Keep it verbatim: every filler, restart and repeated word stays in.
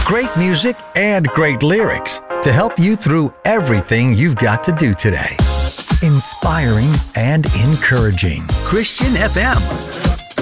Great music and great lyrics to help you through everything you've got to do today. Inspiring and encouraging. Christian F M.